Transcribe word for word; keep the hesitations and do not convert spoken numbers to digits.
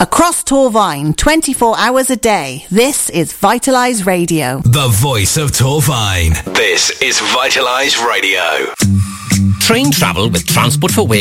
Across Torvine, twenty-four hours a day, this is Vitalise Radio. The voice of Torvine. This is Vitalise Radio. Train travel with Transport for Wales